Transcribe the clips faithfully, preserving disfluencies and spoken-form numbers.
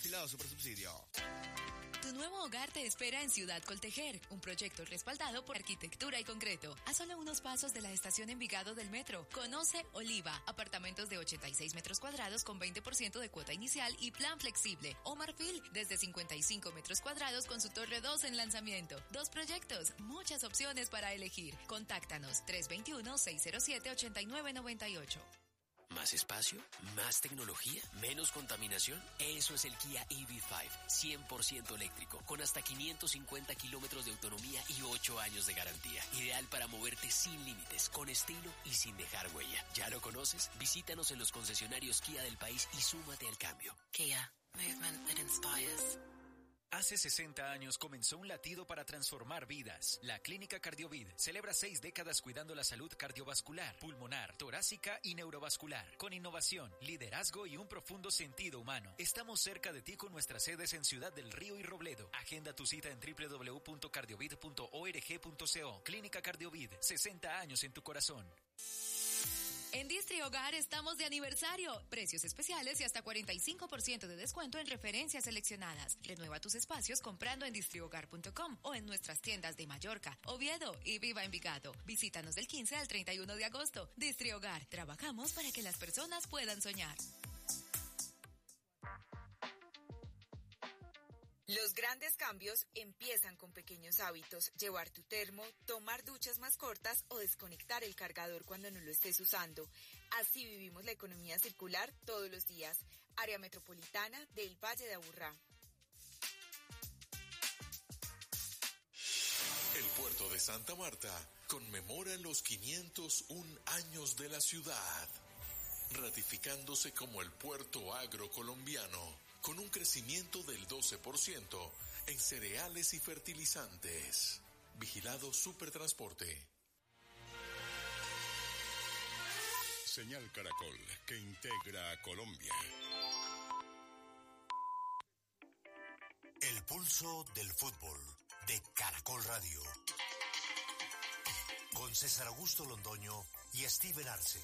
Vigilado Supersubsidio. Tu nuevo hogar te espera en Ciudad Coltejer, un proyecto respaldado por Arquitectura y Concreto. A solo unos pasos de la estación Envigado del metro. Conoce Oliva, apartamentos de ochenta y seis metros cuadrados con veinte por ciento de cuota inicial y plan flexible. O Marfil, desde cincuenta y cinco metros cuadrados con su torre dos en lanzamiento. Dos proyectos, muchas opciones para elegir. Contáctanos tres dos uno, seis cero siete, ocho nueve nueve ocho. ¿Más espacio? ¿Más tecnología? ¿Menos contaminación? Eso es el Kia E V cinco, cien por ciento eléctrico, con hasta quinientos cincuenta kilómetros de autonomía y ocho años de garantía. Ideal para moverte sin límites, con estilo y sin dejar huella. ¿Ya lo conoces? Visítanos en los concesionarios Kia del país y súmate al cambio. Kia, movement that inspires. Hace sesenta años comenzó un latido para transformar vidas. La Clínica Cardiovid celebra seis décadas cuidando la salud cardiovascular, pulmonar, torácica y neurovascular. Con innovación, liderazgo y un profundo sentido humano. Estamos cerca de ti con nuestras sedes en Ciudad del Río y Robledo. Agenda tu cita en doble u doble u doble u punto cardiovid punto org punto co. Clínica Cardiovid, sesenta años en tu corazón. En Distri Hogar estamos de aniversario. Precios especiales y hasta cuarenta y cinco por ciento de descuento en referencias seleccionadas. Renueva tus espacios comprando en distrihogar punto com o en nuestras tiendas de Mallorca, Oviedo y Viva Envigado. Visítanos del quince al treinta y uno de agosto. Distri Hogar. Trabajamos para que las personas puedan soñar. Los grandes cambios empiezan con pequeños hábitos, llevar tu termo, tomar duchas más cortas o desconectar el cargador cuando no lo estés usando. Así vivimos la economía circular todos los días. Área Metropolitana del Valle de Aburrá. El puerto de Santa Marta conmemora los quinientos un años de la ciudad, ratificándose como el puerto agrocolombiano, con un crecimiento del doce por ciento en cereales y fertilizantes. Vigilado Supertransporte. Señal Caracol, que integra a Colombia. El pulso del fútbol de Caracol Radio. Con César Augusto Londoño y Steven Arce.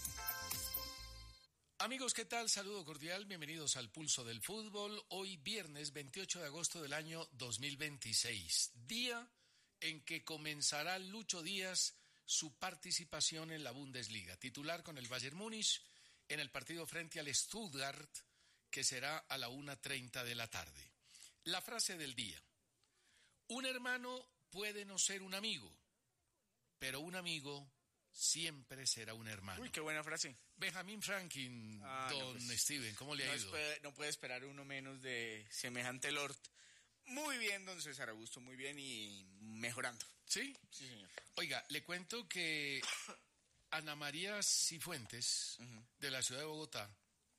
Amigos, ¿qué tal? Saludo cordial, bienvenidos al Pulso del Fútbol. Hoy viernes veintiocho de agosto del año dos mil veintiséis, día en que comenzará Lucho Díaz su participación en la Bundesliga, titular con el Bayern Múnich en el partido frente al Stuttgart, que será a la una treinta de la tarde. La frase del día: un hermano puede no ser un amigo, pero un amigo siempre será un hermano. Uy, qué buena frase. Benjamin Franklin, ah, don no, pues, Steven, ¿cómo le ha no ido? Puede, no puede esperar uno menos de semejante Lord. Muy bien, don César Augusto, muy bien y mejorando. ¿Sí? Sí, señor. Oiga, le cuento que Ana María Cifuentes, uh-huh. de la ciudad de Bogotá,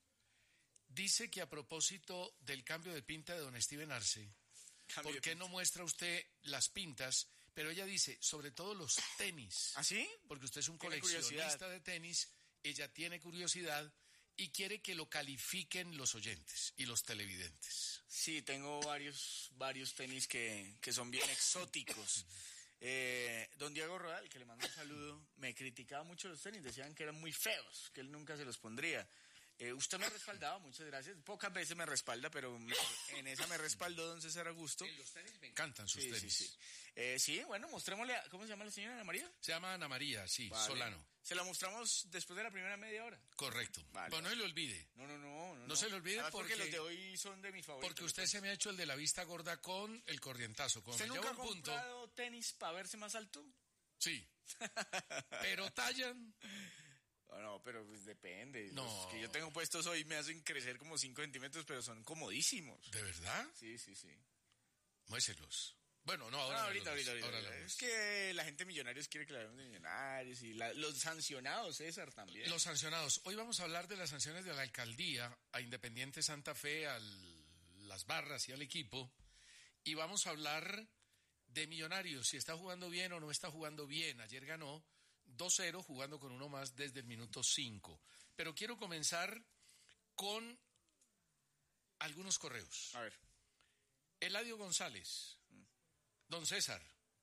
dice que a propósito del cambio de pinta de don Steven Arce, cambio ¿por qué no muestra usted las pintas? Pero ella dice, sobre todo los tenis. ¿Ah, sí? Porque usted es un coleccionista de tenis, ella tiene curiosidad y quiere que lo califiquen los oyentes y los televidentes. Sí, tengo varios varios tenis que, que son bien exóticos. eh, don Diego Rodal, que le mando un saludo, me criticaba mucho los tenis, decían que eran muy feos, que él nunca se los pondría. Eh, usted me respaldaba, muchas gracias. Pocas veces me respalda, pero me, en esa me respaldó don César Augusto. En los tenis me encantan sus sí, tenis. Sí, sí. Eh, sí, bueno, mostrémosle. A, ¿Cómo se llama la señora Ana María? Se llama Ana María, sí, vale. Solano. Se la mostramos después de la primera media hora. Correcto. Vale. Pero no se le olvide. No, no, no. No, no, no. se le olvide porque, porque los de hoy son de mi favorito. Porque usted se me ha hecho el de la vista gorda con el corrientazo. Con ¿Usted nunca ha punto, comprado tenis para verse más alto? Sí. Pero tallan... No, no, pero pues depende. No. Los que yo tengo puestos hoy me hacen crecer como cinco centímetros, pero son comodísimos. ¿De verdad? Sí, sí, sí. Muéselos. Bueno, no, ahora no, no ahorita, ahorita, ahorita, ahorita, ahorita. Es que la gente millonarios quiere que la veamos de millonarios y la, los sancionados, César, también. Los sancionados. Hoy vamos a hablar de las sanciones de la alcaldía a Independiente Santa Fe, a las barras y al equipo. Y vamos a hablar de Millonarios, si está jugando bien o no está jugando bien. Ayer ganó dos cero jugando con uno más desde el minuto cinco. Pero quiero comenzar con algunos correos. A ver. Eladio González. Mm. Don César.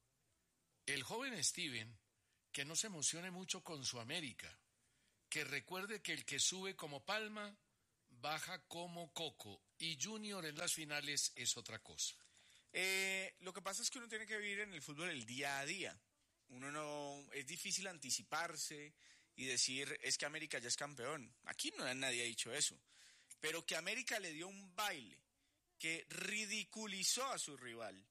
El joven Steven, que no se emocione mucho con su América. Que recuerde que el que sube como palma, baja como coco. y Junior en las finales es otra cosa. Eh, lo que pasa es que uno tiene que vivir en el fútbol el día a día. Uno no, es difícil anticiparse y decir, es que América ya es campeón. Aquí no nadie ha dicho eso. Pero que América le dio un baile, que ridiculizó a su rival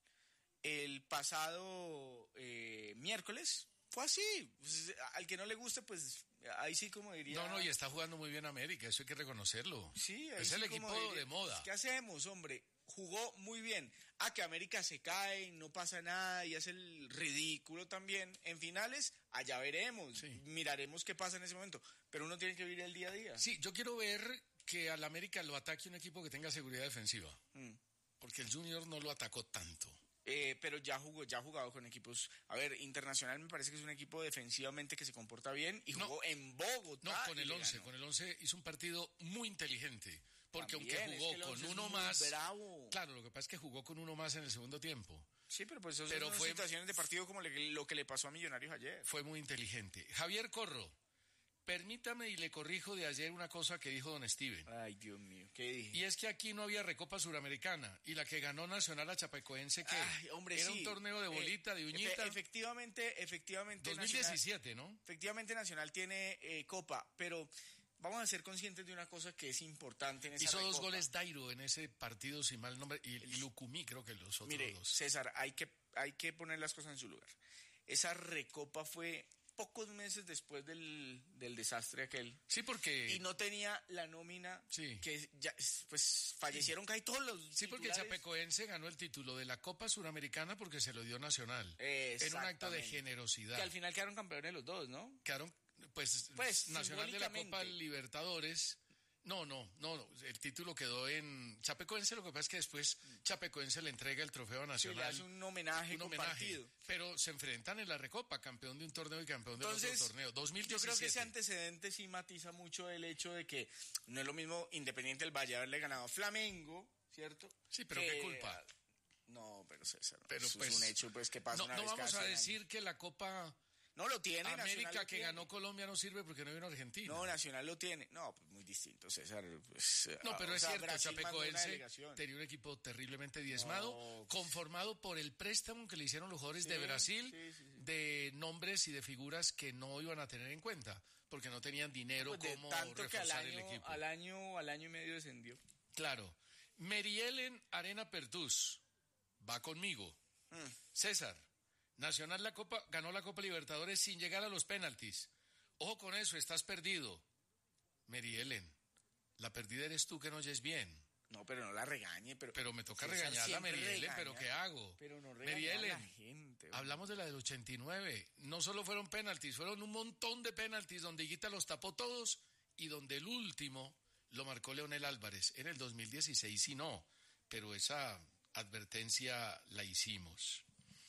el pasado eh, miércoles, fue así. Pues, al que no le guste, pues ahí sí como diría... No, no, y está jugando muy bien América, eso hay que reconocerlo. Sí, es sí el equipo diría, de moda. ¿Qué hacemos, hombre? Jugó muy bien. Ah, que América se cae, no pasa nada y hace el ridículo también. En finales, allá veremos, sí. Miraremos qué pasa en ese momento. Pero uno tiene que vivir el día a día. Sí, yo quiero ver que al América lo ataque un equipo que tenga seguridad defensiva. Mm. Porque el Junior no lo atacó tanto. Eh, pero ya jugó, ya ha jugado con equipos. A ver, Internacional me parece que es un equipo defensivamente que se comporta bien y jugó no, en Bogotá. No, con el once, con el once hizo un partido muy inteligente. Porque también, aunque jugó es que con uno más, bravo. Claro, lo que pasa es que jugó con uno más en el segundo tiempo. Sí, pero pues eso pero son fue, situaciones de partido como le, lo que le pasó a Millonarios ayer. Fue muy inteligente. Javier Corro, permítame y le corrijo de ayer una cosa que dijo don Steven. Ay, Dios mío, ¿qué dije? Y es que aquí no había Recopa Suramericana y la que ganó Nacional a Chapecoense, que Ay, hombre, era sí. un torneo de bolita, eh, de uñita. Efectivamente, efectivamente. dos mil diecisiete, Nacional, ¿no? Efectivamente, Nacional tiene eh, Copa, pero... Vamos a ser conscientes de una cosa que es importante en esa Hizo recopa. dos goles Dairo en ese partido, sin mal nombre, y, y Lucumí creo que los otros Mire, dos. César, hay que, hay que poner las cosas en su lugar. Esa recopa fue pocos meses después del, del desastre aquel. Sí, porque... Y no tenía la nómina sí. que ya, pues fallecieron casi todos los Sí, porque titulares. Chapecoense ganó el título de la Copa Suramericana porque se lo dio Nacional. En un acto de generosidad. Que al final quedaron campeones los dos, ¿no? Quedaron... Pues, pues Nacional de la Copa Libertadores. No, no, no, no. El título quedó en Chapecoense. Lo que pasa es que después Chapecoense le entrega el trofeo a Nacional. Sí, le hace un homenaje un compartido. Homenaje, pero se enfrentan en la Recopa, campeón de un torneo y campeón de Entonces, otro torneo. dos mil diecisiete. Yo creo que ese antecedente sí matiza mucho el hecho de que no es lo mismo Independiente del Valle haberle ganado a Flamengo, ¿cierto? Sí, pero que, qué culpa. No, pero César, pero eso pues, es un hecho pues que pasa no, una no vez vamos cada a cien decir años. que la Copa... No lo tiene. América lo que tiene. ganó Colombia no sirve porque no vino Argentina. No, Nacional lo tiene. No, pues muy distinto, César. Pues, no, pero o es sea, cierto, Brasil Chapecoense tenía un equipo terriblemente diezmado, no, conformado por el préstamo que le hicieron los jugadores sí, de Brasil, sí, sí, sí. de nombres y de figuras que no iban a tener en cuenta, porque no tenían dinero pues como tanto reforzar que al año, el equipo. Al año, al año y medio descendió. Claro. Merielen Arena Pertús va conmigo. Mm. César. Nacional la Copa, ganó la Copa Libertadores sin llegar a los penaltis. Ojo con eso, estás perdido. Mary Ellen, la perdida eres tú que no oyes bien. No, pero no la regañe. Pero, pero me toca regañarla, Mary Ellen, pero ¿qué hago? Pero no Mary Ellen, a la gente. Hombre. Hablamos de la del ochenta y nueve. No solo fueron penaltis, fueron un montón de penaltis donde Higuita los tapó todos y donde el último lo marcó Leonel Álvarez. En el dos mil dieciséis sí no, pero esa advertencia la hicimos.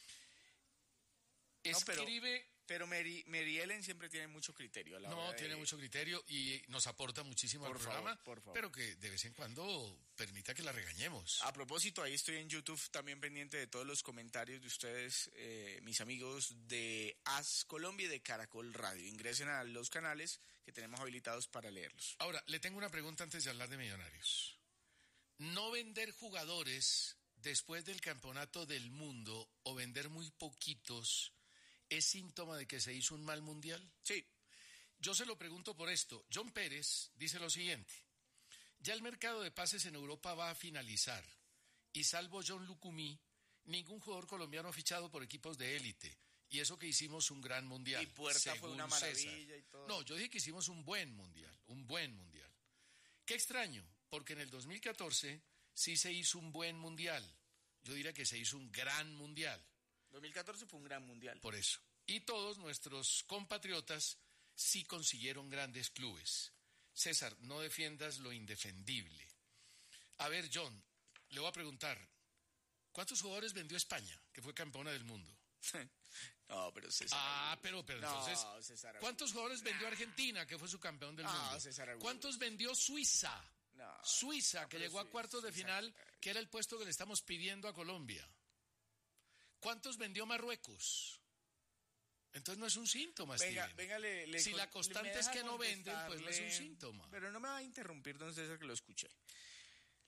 No, Escribe... Pero, pero Mary, Mary Ellen siempre tiene mucho criterio. A la no, hora de... tiene mucho criterio y nos aporta muchísimo por al favor, programa, por favor. Pero que de vez en cuando permita que la regañemos. A propósito, ahí estoy en YouTube también pendiente de todos los comentarios de ustedes, eh, mis amigos de As Colombia y de Caracol Radio. Ingresen a los canales que tenemos habilitados para leerlos. Ahora, le tengo una pregunta antes de hablar de Millonarios. No vender jugadores después del campeonato del mundo o vender muy poquitos... ¿es síntoma de que se hizo un mal mundial? Sí. Yo se lo pregunto por esto. John Pérez dice lo siguiente. Ya el mercado de pases en Europa va a finalizar. Y salvo John Lucumí, ningún jugador colombiano ha fichado por equipos de élite. Y eso que hicimos un gran mundial. Y Puerta fue una maravilla y todo. No, yo dije que hicimos un buen mundial. Un buen mundial. Qué extraño, porque en el dos mil catorce sí se hizo un buen mundial. Yo diría que se hizo un gran mundial. dos mil catorce fue un gran mundial. Por eso. Y todos nuestros compatriotas sí consiguieron grandes clubes. César, no defiendas lo indefendible. A ver, John, le voy a preguntar, ¿cuántos jugadores vendió España, que fue campeona del mundo? No, pero César. Ah, pero, pero no, entonces, César ¿cuántos jugadores vendió Argentina, que fue su campeón del no, mundo? César ¿Cuántos vendió Suiza? No, Suiza, no, que llegó a cuartos Suiza, de final, que era el puesto que le estamos pidiendo a Colombia. ¿Cuántos vendió Marruecos? Entonces no es un síntoma, venga, Steven. venga, le, le, si la constante es que no venden, pues no es un síntoma. Pero no me va a interrumpir, don César, que lo escuché.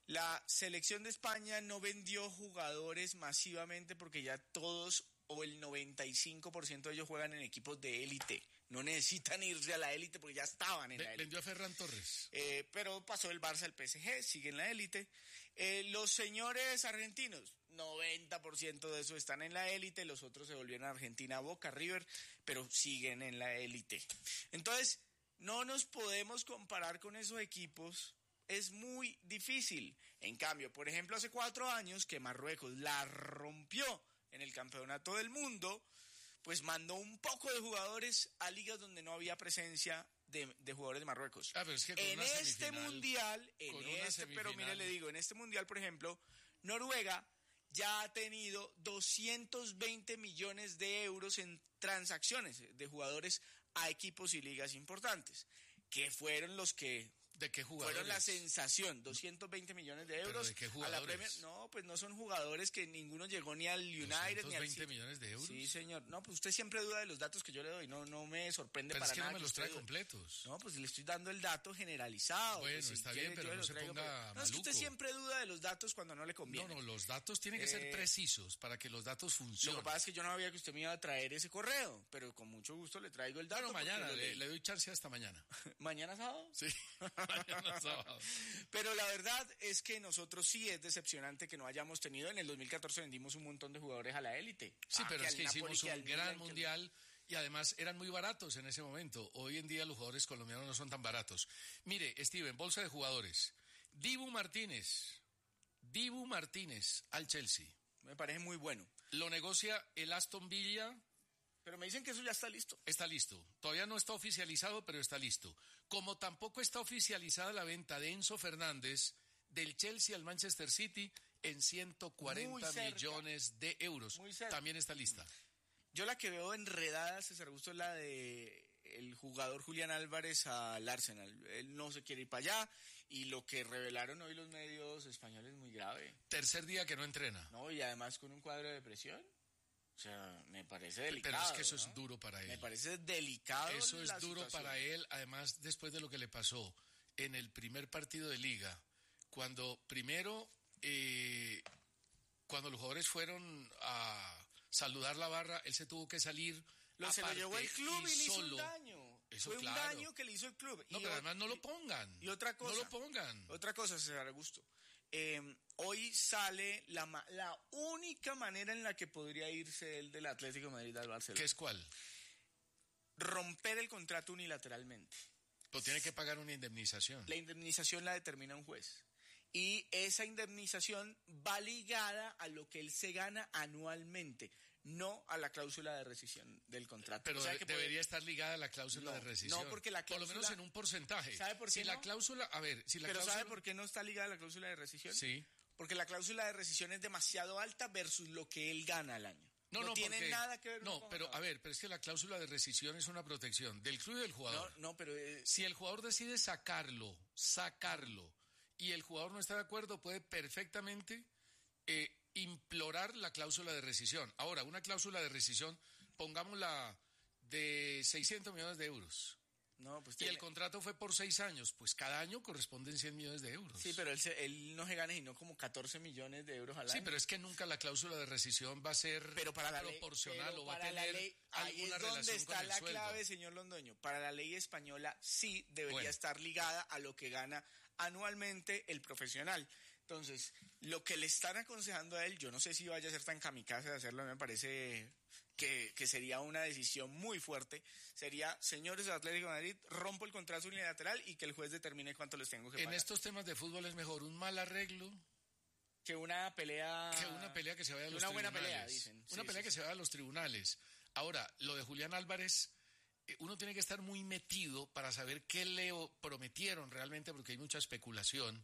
La selección de España no vendió jugadores masivamente porque ya todos o el noventa y cinco por ciento de ellos juegan en equipos de élite. No necesitan irse a la élite porque ya estaban en V- la élite. Vendió a Ferran Torres. Eh, pero pasó el Barça al P S G, sigue en la élite. Eh, los señores argentinos, noventa por ciento de eso están en la élite, los otros se volvieron a Argentina, Boca, River, pero siguen en la élite. Entonces, no nos podemos comparar con esos equipos, es muy difícil. En cambio, por ejemplo, hace cuatro años que Marruecos la rompió en el campeonato del mundo, pues mandó un poco de jugadores a ligas donde no había presencia de, de jugadores de Marruecos. Ah, pero es que con en una este semifinal- mundial, en con una este, pero mire, semifinal- le digo, en este mundial, por ejemplo, Noruega ya ha tenido doscientos veinte millones de euros en transacciones de jugadores a equipos y ligas importantes, que fueron los que ¿De qué jugadores? fueron la sensación, doscientos veinte millones de ¿Pero euros. de qué a la jugadores? Premier. No, pues no son jugadores que ninguno llegó ni al United ni al doscientos veinte City. millones de euros. Sí, señor. No, pues usted siempre duda de los datos que yo le doy, no no me sorprende Pero para es que nada. no me los usted trae dude. completos. No, pues le estoy dando el dato generalizado. Bueno, pues, si está quiere, bien, yo pero le no lo se traigo, ponga pero- No, es que usted maluco. siempre duda de los datos cuando no le conviene. No, no, los datos tienen que ser Eh, precisos para que los datos Lo funcionen. que pasa es que yo no sabía que usted me iba a traer ese correo, pero con mucho gusto le traigo el dato. Bueno, porque mañana, lo le, leí. le doy chance hasta mañana. ¿Mañana sábado? Sí, mañana sábado. Pero la verdad es que nosotros sí es decepcionante que no hayamos tenido. En el dos mil catorce vendimos un montón de jugadores a la élite. Sí, Ah, pero que es al que Napoli, hicimos que al un gran Milan, que al- mundial y además eran muy baratos en ese momento. Hoy en día los jugadores colombianos no son tan baratos. Mire, Steven, bolsa de jugadores. Dibu Martínez. Dibu Martínez al Chelsea. Me parece muy bueno. Lo negocia el Aston Villa. Pero me dicen que eso ya está listo. Está listo. Todavía no está oficializado, pero está listo. Como tampoco está oficializada la venta de Enzo Fernández del Chelsea al Manchester City en ciento cuarenta Muy cerca. millones de euros. Muy cerca. También está lista. Yo la que veo enredada, César Augusto, es la de el jugador Julián Álvarez al Arsenal. Él no se quiere ir para allá y lo que revelaron hoy los medios españoles es muy grave. Tercer día que no entrena. ¿No? Y además con un cuadro de depresión. O sea, me parece delicado. Pero es que eso ¿no? es duro para él. Me parece delicado. Eso es la duro situación. para él, además después de lo que le pasó en el primer partido de liga, cuando primero, eh, cuando los jugadores fueron a saludar la barra, él se tuvo que salir. Lo se lo aparte llevó el club y, le hizo solo. un daño. Eso, Fue claro. un daño que le hizo el club. No, Y pero o- además no lo y- pongan. Y otra cosa. No lo pongan. Otra cosa, César Augusto. Eh, hoy sale la, ma- la única manera en la que podría irse él del Atlético de Madrid al Barcelona. ¿Qué es cuál? Romper el contrato unilateralmente. Pues tiene que pagar una indemnización. La indemnización la determina un juez. Y esa indemnización va ligada a lo que él se gana anualmente, no a la cláusula de rescisión del contrato. Pero O sea de- que puede- debería estar ligada a la cláusula No, de rescisión. no, porque la Por lo menos cláusula- en un porcentaje. ¿Sabe por qué Si la no? cláusula, a ver, si la Pero cláusula... ¿sabe por qué no está ligada a la cláusula de rescisión? Sí. Porque la cláusula de rescisión es demasiado alta versus lo que él gana al año. No, no, tiene porque- nada que ver. uno No, con pero otro. a ver, pero es que la cláusula de rescisión es una protección del club y del jugador. No, no, pero eh, Si el jugador decide sacarlo, sacarlo, y el jugador no está de acuerdo, puede perfectamente eh, implorar la cláusula de rescisión. Ahora, una cláusula de rescisión, pongámosla de seiscientos millones de euros. no, pues Y tiene- el contrato fue por seis años, pues cada año corresponden cien millones de euros. Sí, pero él, se- él no se gana sino como catorce millones de euros al Sí, año. pero es que nunca la cláusula de rescisión va a ser Pero para la ley, proporcional pero o va a para la tener ley, ahí alguna es donde relación está con el la sueldo. clave, señor Londoño. Para la ley española sí debería Bueno. estar ligada a lo que gana anualmente el profesional. Entonces, lo que le están aconsejando a él, yo no sé si vaya a ser tan kamikaze de hacerlo, me parece que, que sería una decisión muy fuerte. Sería, señores del Atlético de Madrid, rompo el contrato unilateral y que el juez determine cuánto les tengo que En pagar. estos temas de fútbol es mejor un mal arreglo Que una pelea... que una pelea que se vaya a que los una buena tribunales. pelea, dicen. Una Sí, pelea sí, que sí. se vaya a los tribunales. Ahora, lo de Julián Álvarez, eh, uno tiene que estar muy metido para saber qué le o- prometieron realmente, porque hay mucha especulación,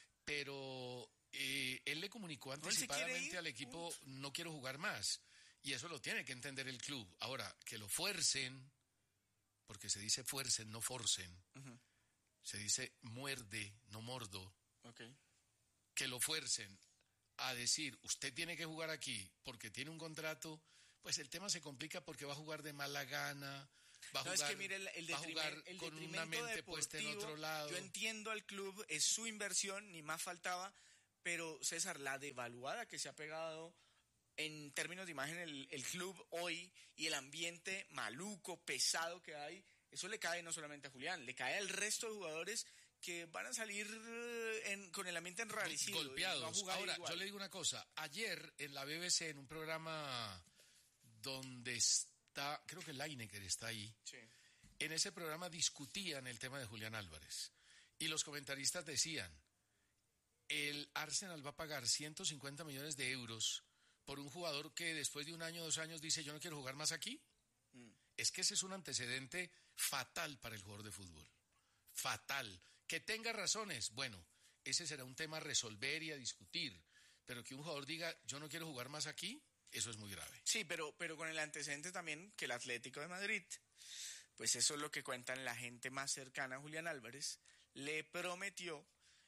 pero eh, él le comunicó él se quiere anticipadamente ir, al equipo, no quiero jugar más, y eso lo tiene que entender el club. Ahora, que lo fuercen, porque se dice fuercen, no forcen, Ujú. se dice muerde, no mordo, Ok. que lo fuercen a decir, usted tiene que jugar aquí porque tiene un contrato, pues el tema se complica porque va a jugar de mala gana, va a No, jugar, es que mire, el, el va a detrimen- jugar el con una detrimento mente puesta en deportivo, otro lado. Yo entiendo al club, es su inversión, ni más faltaba, pero César, la devaluada que se ha pegado en términos de imagen el, el club hoy y el ambiente maluco, pesado que hay, eso le cae no solamente a Julián, le cae al resto de jugadores que van a salir en, con el ambiente enrarecido. Golpeados. No Ahora, igual. yo le digo una cosa. Ayer en la B B C, en un programa donde está, creo que Lineker está ahí, sí. En ese programa discutían el tema de Julián Álvarez. Y los comentaristas decían, el Arsenal va a pagar ciento cincuenta millones de euros por un jugador que después de un año o dos años dice, yo no quiero jugar más aquí. Mm. Es que ese es un antecedente fatal para el jugador de fútbol. Fatal. Que tenga razones, bueno, ese será un tema a resolver y a discutir. Pero que un jugador diga, yo no quiero jugar más aquí, eso es muy grave. Sí, pero, pero con el antecedente también que el Atlético de Madrid, pues eso es lo que cuentan la gente más cercana a Julián Álvarez, le prometió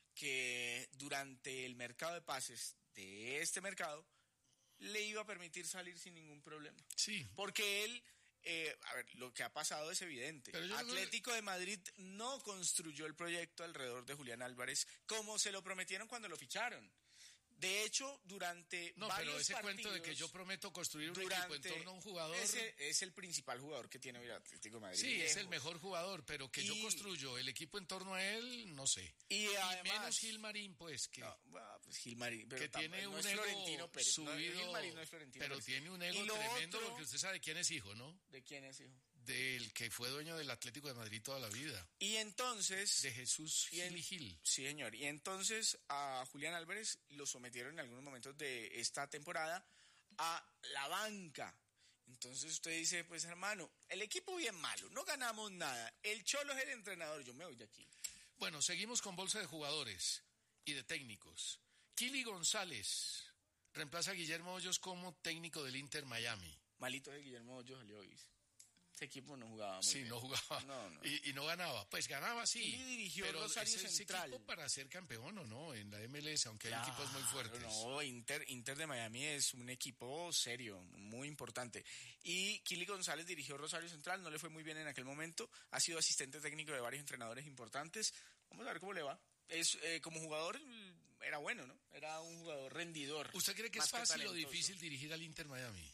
que durante el mercado de pases de este mercado le iba a permitir salir sin ningún problema. Sí. Porque él, eh, a ver, lo que ha pasado es evidente. Atlético de Madrid no construyó el proyecto alrededor de Julián Álvarez como se lo prometieron cuando lo ficharon. De hecho, durante no, varios pero ese partidos, cuento de que yo prometo construir un equipo en torno a un jugador... Ese es el principal jugador que tiene hoy el Atlético de Madrid. Sí, viejo. Es el mejor jugador, pero que y, yo construyo el equipo en torno a él, no sé. Y, además, y menos Gilmarín, pues, que... No, bueno, pues Gilmarín, pero que tiene no un es ego Florentino Pérez, subido, no, Gilmarín no es Florentino pero Pérez. tiene un ego tremendo otro, porque usted sabe quién es hijo, ¿no? ¿De quién es hijo? Del que fue dueño del Atlético de Madrid toda la vida. Y entonces... De Jesús Gil y Gil. Sí, señor. Y entonces a Julián Álvarez lo sometieron en algunos momentos de esta temporada a la banca. Entonces usted dice, pues hermano, el equipo bien malo, no ganamos nada. El Cholo es el entrenador, yo me voy de aquí. Bueno, seguimos con bolsa de jugadores y de técnicos. Kili González reemplaza a Guillermo Hoyos como técnico del Inter Miami. Malito de Guillermo Hoyos salió hoy. Ese equipo no jugaba muy sí, bien. no jugaba. No, no. Y, y no ganaba. Pues ganaba, sí. Y dirigió pero Rosario ese, Central. Ese equipo para ser campeón o no, en la M L S, aunque claro, hay equipos muy fuertes. No, Inter, Inter de Miami es un equipo serio, muy importante. Y Kili González dirigió Rosario Central, no le fue muy bien en aquel momento. Ha sido asistente técnico de varios entrenadores importantes. Vamos a ver cómo le va. Es eh, como jugador era bueno, ¿no? Era un jugador rendidor. ¿Usted cree que es fácil o difícil dirigir al Inter Miami?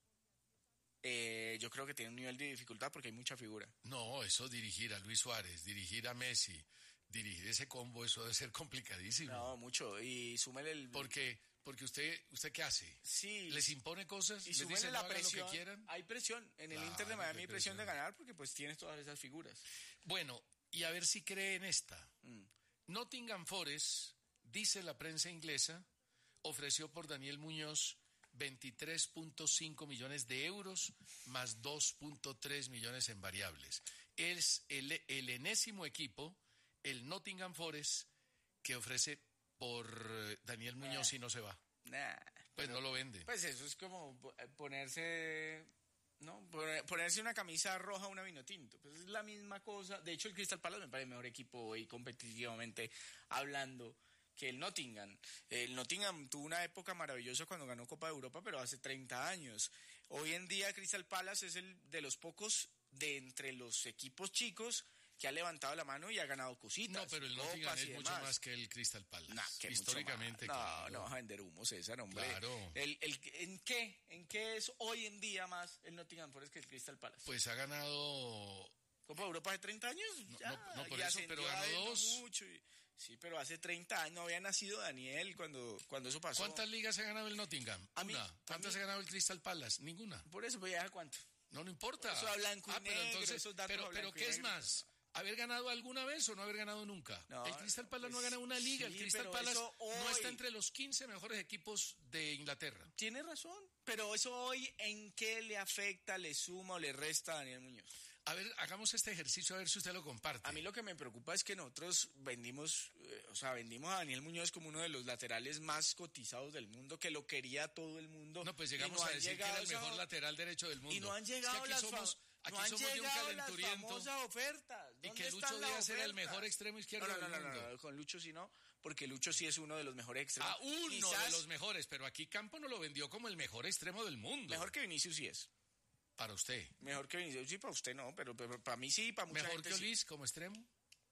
Eh, yo creo que tiene un nivel de dificultad porque hay mucha figura. No, eso dirigir a Luis Suárez, dirigir a Messi, dirigir ese combo, eso debe ser complicadísimo. No, mucho. Y súmele el... Porque, porque usted, ¿usted qué hace? Sí. ¿Les impone cosas? Y ¿Les súmele dice la no hagan presión. Lo que quieran? Hay presión. En el claro, Inter de Miami hay presión, presión de ganar porque pues tienes todas esas figuras. Bueno, y a ver si cree en esta. Mm. Nottingham Forest, dice la prensa inglesa, ofreció por Daniel Muñoz veintitrés punto cinco millones de euros más dos punto tres millones en variables. Es el, el enésimo equipo, el Nottingham Forest, que ofrece por Daniel Muñoz nah. y no se va. Nah, pues pero, no lo vende. Pues eso es como ponerse... ¿no? Ponerse una camisa roja a una vino tinto. Pues es la misma cosa. De hecho, el Crystal Palace me parece el mejor equipo hoy competitivamente hablando que el Nottingham. El Nottingham tuvo una época maravillosa cuando ganó Copa de Europa, pero hace treinta años. Hoy en día Crystal Palace es el de los pocos de entre los equipos chicos que ha levantado la mano y ha ganado cositas. No, pero el Nottingham es mucho más que el Crystal Palace. Nah, que históricamente. No, claro. no vas a vender humo, César, hombre. Claro. El, el, ¿en qué? ¿En qué es hoy en día más el Nottingham Forest que el Crystal Palace? Pues ha ganado... ¿Copa de Europa de treinta años? No, ya, no, no por eso, pero ganó dos. Mucho y, sí, pero hace treinta años no había nacido Daniel cuando, cuando eso pasó. ¿Cuántas ligas ha ganado el Nottingham? A mí, Una. ¿Cuántas a mí, ha ganado el Crystal Palace? Ninguna. Por eso, pues ya cuánto. No, no importa. Eso a blanco y ah, pero negro, entonces, esos datos pero, a blanco pero ¿qué y es negro? más? ¿Haber ganado alguna vez o no haber ganado nunca? No, el Crystal Palace pues, no ha ganado una liga. Sí, el Crystal Palace hoy... no está entre los quince mejores equipos de Inglaterra. Tiene razón. Pero eso hoy, ¿en qué le afecta, le suma o le resta a Daniel Muñoz? A ver, hagamos este ejercicio a ver si usted lo comparte. A mí lo que me preocupa es que nosotros vendimos, eh, o sea, vendimos a Daniel Muñoz como uno de los laterales más cotizados del mundo, que lo quería todo el mundo. No, pues llegamos no a decir que era el mejor esa... lateral derecho del mundo. Y no han llegado es que las somos, aquí no han somos llegado de un calenturiento. Las famosas ofertas. Y que Lucho Díaz era el mejor extremo izquierdo no, no, del no, mundo. No, no, no, con Lucho sí no, porque Lucho sí es uno de los mejores extremos. Ah, uno Quizás... de los mejores, pero aquí Campo no lo vendió como el mejor extremo del mundo. Mejor que Vinicius sí es. Para usted. Mejor que Vinicius, sí, para usted no, pero, pero para mí sí, para mucha ¿Mejor gente que sí. Olís como extremo?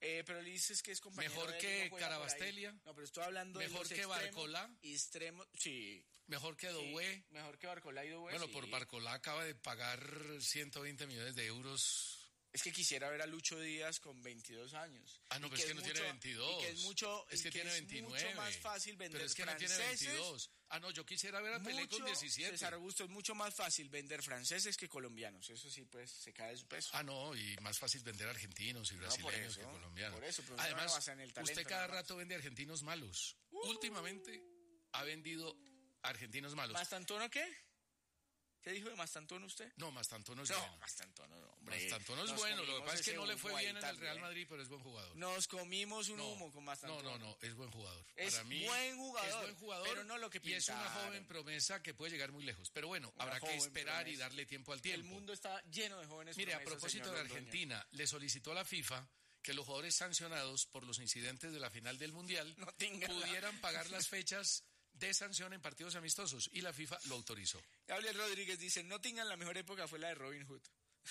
Eh, pero le dices que es compañero Mejor de él, que no juega por Carabastelia. ahí. No, pero estoy hablando de Mejor los que extremos, Barcolá. Extremos, sí. Mejor que Doué. Sí, mejor que Barcolá y Doué, Bueno, sí. por Barcolá acaba de pagar ciento veinte millones de euros. Es que quisiera ver a Lucho Díaz con veintidós años. Ah, no, Y pero es que no mucho, tiene veintidós. Y que es mucho, es que, y que tiene es veintinueve. mucho más fácil vender pero es que no tiene franceses. veintidós. Ah, no, yo quisiera ver a Pelé Mucho, con diecisiete. César Augusto, es mucho más fácil vender franceses que colombianos. Eso sí, pues, se cae de su peso. Ah, no, y más fácil vender argentinos y brasileños eso, que colombianos. por eso, pero no Además, me basa en el talento, usted cada nada más. rato vende argentinos malos. Uh, Últimamente ha vendido argentinos malos. ¿Mastantuono qué? ¿Qué dijo de Mastantuono usted? No, Mastantuono es No, bueno. Mastantuono no, hombre. Mastantuono es Nos bueno, lo que comimos pasa es que ese no le humo fue ahí bien en el también. Real Madrid, pero es buen jugador. Nos comimos un No, humo con No, Mastantuono. no, no, es buen jugador. Es Para mí, buen jugador, es buen jugador, pero no lo que y es una pintaron. joven promesa que puede llegar muy lejos. Pero bueno, Una habrá que joven esperar y promesa. darle tiempo al tiempo. El mundo está lleno de jóvenes Mire, a promesas, propósito señor de Londoño. Argentina, le solicitó a la FIFA que los jugadores sancionados por los incidentes de la final del Mundial No tengan la- pudieran pagar las fechas de sanción en partidos amistosos, y la FIFA lo autorizó. Gabriel Rodríguez dice, Nottingham la mejor época fue la de Robin Hood.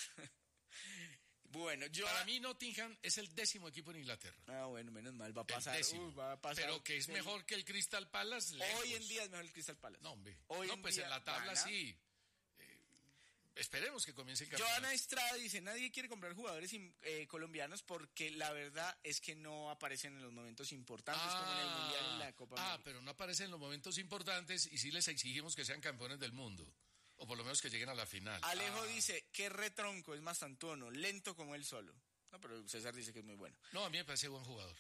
Bueno, yo... Para mí Nottingham es el décimo equipo en Inglaterra. Ah, bueno, menos mal, va a El pasar. décimo. uh, va a pasar Pero que es del- mejor que el Crystal Palace, lejos. Hoy en día es mejor el Crystal Palace. No, hombre. Hoy no, en pues día en la tabla gana. sí. Eh, esperemos que comience el campeonato. Joana Estrada dice, nadie quiere comprar jugadores eh, colombianos porque la verdad es que no aparecen en los momentos importantes como en el Mundial y la Copa Ah, América. pero no aparecen en los momentos importantes y sí les exigimos que sean campeones del mundo. O por lo menos que lleguen a la final. Alejo Ah. dice, qué retronco, es Mastantuono, lento como él solo. No, pero César dice que es muy bueno. No, a mí me parece buen jugador.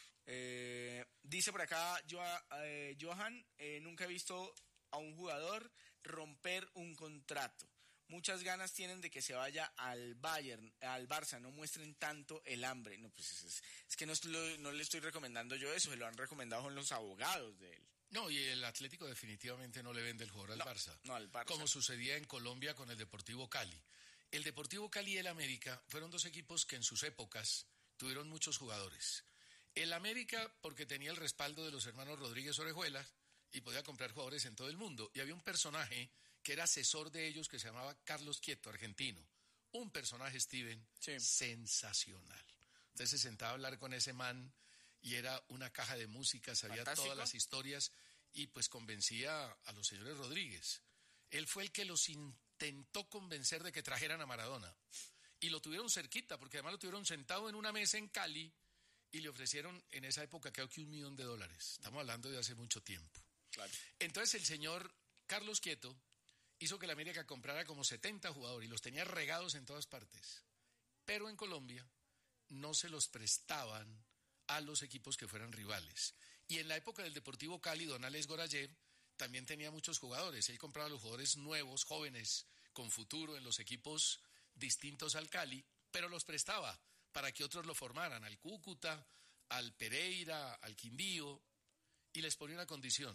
Eh, dice por acá Joa- eh, Johan, eh, nunca he visto a un jugador romper un contrato. Muchas ganas tienen de que se vaya al Bayern, al Barça, no muestren tanto el hambre. No, pues es, es- es que no, es lo- no le estoy recomendando yo eso, se lo han recomendado con los abogados de él. No, y el Atlético definitivamente no le vende el jugador al No, Barça. no, al Barça. Como sucedía en Colombia con el Deportivo Cali. El Deportivo Cali y el América fueron dos equipos que en sus épocas tuvieron muchos jugadores. El América porque tenía el respaldo de los hermanos Rodríguez Orejuela y podía comprar jugadores en todo el mundo. Y había un personaje que era asesor de ellos que se llamaba Carlos Quieto, argentino. Un personaje, Steven, Sí. sensacional. Usted se sentaba a hablar con ese man y era una caja de música, sabía Fantástico. todas las historias y pues convencía a los señores Rodríguez. Él fue el que los intentó convencer de que trajeran a Maradona. Y lo tuvieron cerquita, porque además lo tuvieron sentado en una mesa en Cali y le ofrecieron en esa época creo que un millón de dólares. Estamos hablando de hace mucho tiempo. Claro. Entonces el señor Carlos Quieto hizo que la América comprara como setenta jugadores y los tenía regados en todas partes. Pero en Colombia no se los prestaban a los equipos que fueran rivales. Y en la época del Deportivo Cali, don Alex Gorayev también tenía muchos jugadores. Él compraba los jugadores nuevos, jóvenes, con futuro en los equipos distintos al Cali, pero los prestaba para que otros lo formaran, al Cúcuta, al Pereira, al Quindío, y les ponía una condición.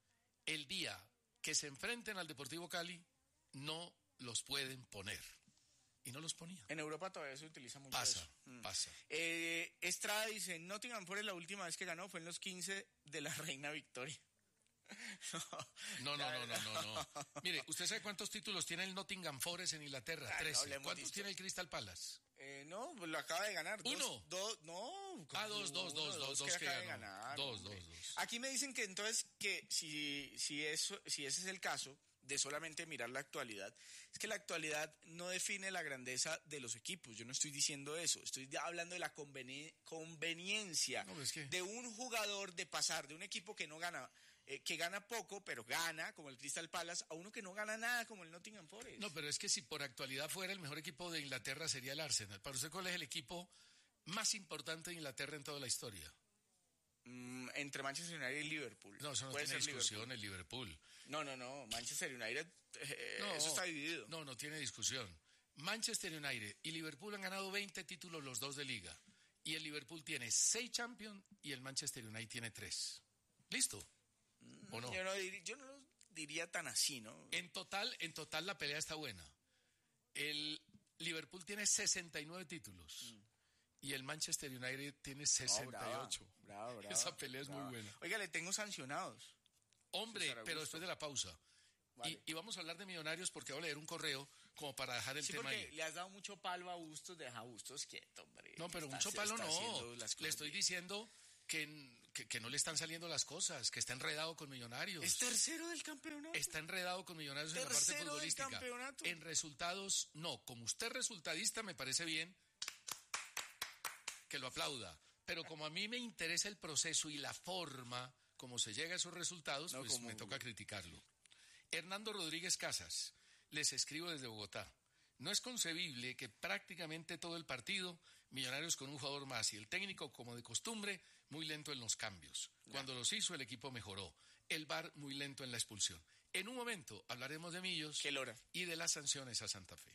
El día que se enfrenten al Deportivo Cali, no los pueden poner. Y no los ponía. En Europa todavía se utiliza mucho Pasa, eso. Mm. pasa. Eh, Estrada dice, Nottingham Forest la última vez que ganó fue en los quince de la Reina Victoria. No, no, no, no, no, no. Mire, ¿usted sabe cuántos títulos tiene el Nottingham Forest en Inglaterra? Ah, no Trece. hablemos ¿Cuántos de tiene el Crystal Palace? Eh, no, pues lo acaba de ganar. Dos, ¿Uno? Dos, no. Ah, dos, dos, uno, dos, dos, dos que que acaba de ganó. ganar, Dos, hombre. dos, dos. Aquí me dicen que entonces que si, si, eso, si ese es el caso de solamente mirar la actualidad, es que la actualidad no define la grandeza de los equipos. Yo no estoy diciendo eso. Estoy hablando de la conveni- conveniencia No, es que- de un jugador de pasar de un equipo que no gana, eh, que gana poco, pero gana, como el Crystal Palace, a uno que no gana nada, como el Nottingham Forest. No, pero es que si por actualidad fuera el mejor equipo de Inglaterra sería el Arsenal. ¿Para usted cuál es el equipo más importante de Inglaterra en toda la historia? Mm, entre Manchester United y Liverpool. No, eso no Puede tiene ser discusión, Liverpool. el Liverpool. No, no, no. Manchester United, eh, No, eso está dividido. No, no tiene discusión. Manchester United y Liverpool han ganado veinte títulos los dos de liga. Y el Liverpool tiene seis Champions y el Manchester United tiene tres. ¿Listo? ¿O no? Yo no, dir- yo no lo diría tan así, ¿no? En total, en total la pelea está buena. El Liverpool tiene sesenta y nueve títulos y el Manchester United tiene sesenta y ocho. No, brava, brava, brava, Esa pelea es brava. muy buena. Oiga, le tengo sancionados. Hombre, César pero Augusto. después de la pausa. Vale. Y, y vamos a hablar de Millonarios porque voy a leer un correo como para dejar el sí, tema porque ahí. le has dado mucho palo a Bustos, deja a Bustos quieto, hombre. No, pero Está- mucho palo está haciendo no. las Le cosas estoy bien. diciendo que, que, que no le están saliendo las cosas, que está enredado con Millonarios. ¿Es tercero del campeonato? Está enredado con Millonarios en la parte ¿Tercero del futbolística. campeonato? En resultados, no. Como usted es resultadista, me parece bien que lo aplauda. Pero como a mí me interesa el proceso y la forma como se llega a esos resultados, No, pues como- me toca criticarlo. Hernando Rodríguez Casas, les escribo desde Bogotá. No es concebible que prácticamente todo el partido, Millonarios con un jugador más y el técnico, como de costumbre, muy lento en los cambios. Cuando los hizo, el equipo mejoró. El V A R muy lento en la expulsión. En un momento hablaremos de Millos ¿Qué lora? y de las sanciones a Santa Fe.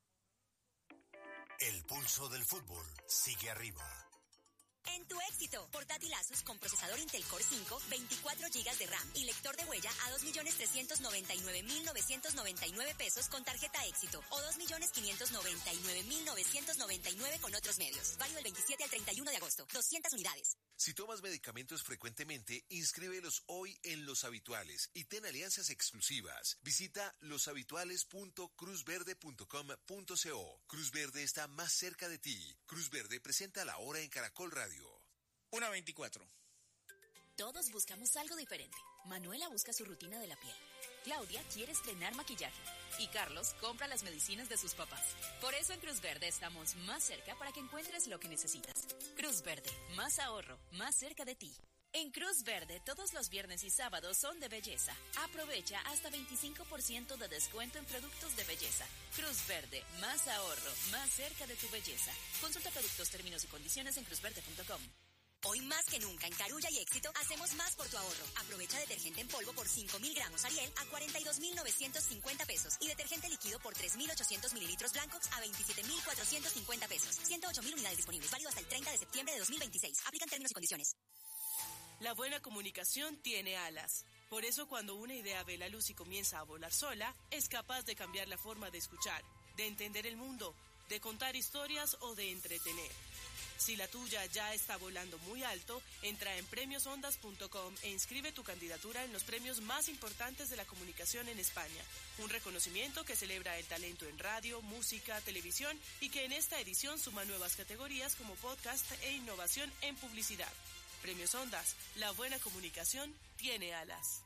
El pulso del fútbol sigue arriba. En tu éxito, portátil Asus con procesador Intel Core cinco, veinticuatro gigas de RAM y lector de huella a dos millones trescientos noventa y nueve mil novecientos noventa y nueve pesos con tarjeta éxito o dos millones quinientos noventa y nueve mil novecientos noventa y nueve con otros medios. Válido del veintisiete al treinta y uno de agosto. doscientas unidades. Si tomas medicamentos frecuentemente, inscríbelos hoy en Los Habituales y ten alianzas exclusivas. Visita los habituales punto cruz verde punto com punto co. Cruz Verde está más cerca de ti. Cruz Verde presenta La Hora en Caracol Radio. una veinticuatro. Todos buscamos algo diferente. Manuela busca su rutina de la piel. Claudia quiere estrenar maquillaje. Y Carlos compra las medicinas de sus papás. Por eso en Cruz Verde estamos más cerca para que encuentres lo que necesitas. Cruz Verde, más ahorro, más cerca de ti. En Cruz Verde, todos los viernes y sábados son de belleza. Aprovecha hasta veinticinco por ciento de descuento en productos de belleza. Cruz Verde, más ahorro, más cerca de tu belleza. Consulta productos, términos y condiciones en cruz verde punto com. Hoy más que nunca en Carulla y Éxito hacemos más por tu ahorro. Aprovecha detergente en polvo por cinco mil gramos Ariel a cuarenta y dos mil novecientos cincuenta pesos y detergente líquido por tres mil ochocientos mililitros Blancox a veintisiete mil cuatrocientos cincuenta pesos. ciento ocho mil unidades disponibles, válido hasta el treinta de septiembre de dos mil veintiséis. Aplican términos y condiciones. La buena comunicación tiene alas. Por eso cuando una idea ve la luz y comienza a volar sola, es capaz de cambiar la forma de escuchar, de entender el mundo, de contar historias o de entretener. Si la tuya ya está volando muy alto, entra en premios ondas punto com e inscribe tu candidatura en los premios más importantes de la comunicación en España. Un reconocimiento que celebra el talento en radio, música, televisión y que en esta edición suma nuevas categorías como podcast e innovación en publicidad. Premios Ondas, la buena comunicación tiene alas.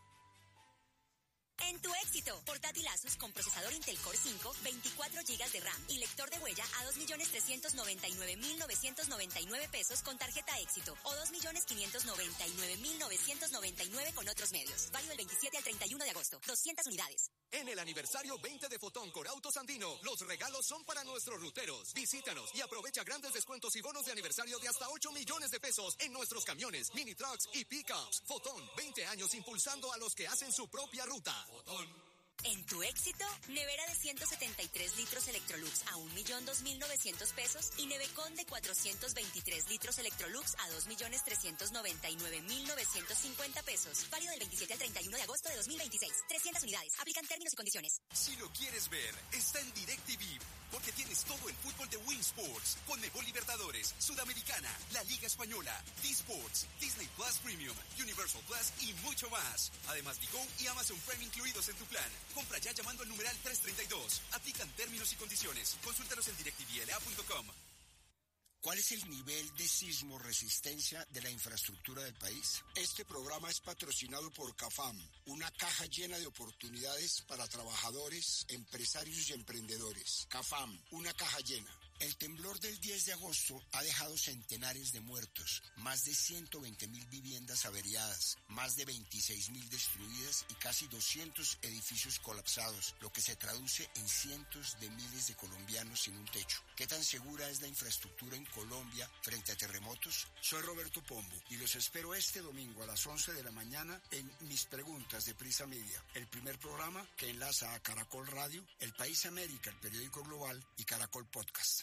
En tu éxito, portátil Asus con procesador Intel Core cinco, veinticuatro gigas de RAM y lector de huella a dos millones trescientos noventa y nueve mil novecientos noventa y nueve pesos con tarjeta éxito o dos millones quinientos noventa y nueve mil novecientos noventa y nueve con otros medios. Válido del veintisiete al treinta y uno de agosto. doscientas unidades. En el aniversario veinte de Fotón Corautos Andino, los regalos son para nuestros ruteros. Visítanos y aprovecha grandes descuentos y bonos de aniversario de hasta ocho millones de pesos en nuestros camiones, mini trucks y pickups. Fotón, veinte años impulsando a los que hacen su propia ruta. Fotón. En tu éxito, nevera de ciento setenta y tres litros Electrolux a un millón dos mil novecientos pesos y Nevecon de cuatrocientos veintitrés litros Electrolux a dos millones trescientos noventa y nueve mil novecientos cincuenta pesos. Válido del veintisiete al treinta y uno de agosto de dos mil veintiséis. trescientas unidades. Aplican términos y condiciones. Si lo quieres ver, está en DirecTV, porque tienes todo el fútbol de Win Sports, Conmebol Libertadores, Sudamericana, la Liga Española, D-Sports, Disney Plus Premium, Universal Plus y mucho más. Además, Digo y Amazon Prime incluidos en tu plan. Compra ya llamando al numeral trescientos treinta y dos. Aplican términos y condiciones. Consúltanos en direct t v l a punto com. ¿Cuál es el nivel de sismo resistencia de la infraestructura del país? Este programa es patrocinado por CAFAM, una caja llena de oportunidades para trabajadores, empresarios y emprendedores. CAFAM, una caja llena. El temblor del diez de agosto ha dejado centenares de muertos, más de ciento veinte mil viviendas averiadas, más de veintiséis mil destruidas y casi doscientos edificios colapsados, lo que se traduce en cientos de miles de colombianos sin un techo. ¿Qué tan segura es la infraestructura en Colombia frente a terremotos? Soy Roberto Pombo y los espero este domingo a las once de la mañana en Mis Preguntas de Prisa Media, el primer programa que enlaza a Caracol Radio, El País América, el periódico global y Caracol Podcast.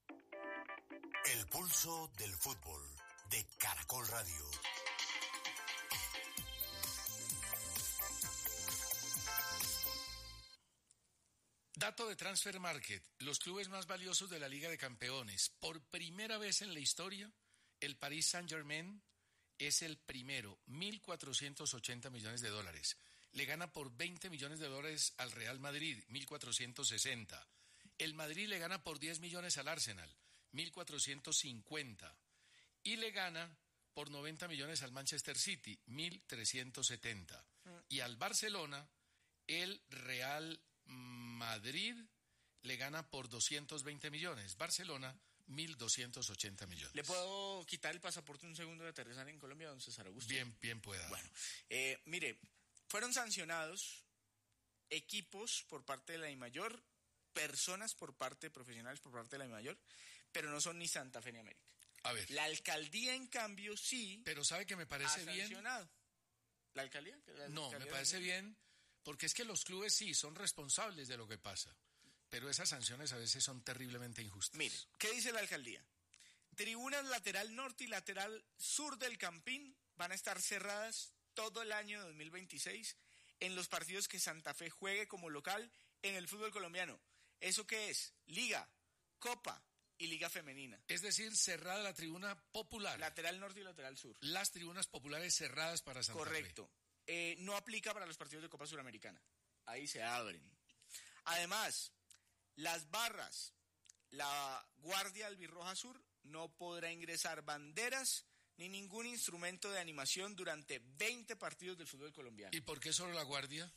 El pulso del fútbol de Caracol Radio. Dato de Transfer Market, los clubes más valiosos de la Liga de Campeones. Por primera vez en la historia, el Paris Saint-Germain es el primero, mil cuatrocientos ochenta millones de dólares. le gana por veinte millones de dólares al Real Madrid, mil cuatrocientos sesenta. El Madrid le gana por diez millones al Arsenal, mil cuatrocientos cincuenta. Y le gana por noventa millones al Manchester City, mil trescientos setenta. Y al Barcelona, el Real Madrid le gana por doscientos veinte millones. Barcelona, mil doscientos ochenta millones. ¿Le puedo quitar el pasaporte un segundo de aterrizar en Colombia, don César Augusto? Bien, bien pueda. Bueno, eh, mire, fueron sancionados equipos por parte de la DIMAYOR, personas por parte, profesionales por parte de la DIMAYOR, pero no son ni Santa Fe ni América. A ver. La alcaldía, en cambio, sí. Pero ¿sabe que me parece ha bien? sancionado. ¿La alcaldía? ¿La No, alcaldía me parece de... bien, porque es que los clubes sí son responsables de lo que pasa, pero esas sanciones a veces son terriblemente injustas. Mire, ¿qué dice la alcaldía? Tribunas lateral norte y lateral sur del Campín van a estar cerradas todo el año dos mil veintiséis en los partidos que Santa Fe juegue como local en el fútbol colombiano. ¿Eso qué es? Liga, Copa y Liga Femenina. Es decir, cerrada la tribuna popular. Lateral norte y lateral sur. Las tribunas populares cerradas para Santa Correcto. Fe. Correcto. Eh, no aplica para los partidos de Copa Suramericana. Ahí se abren. Además, las barras, la Guardia Albirroja Sur no podrá ingresar banderas ni ningún instrumento de animación durante veinte partidos del fútbol colombiano. ¿Y por qué solo la Guardia?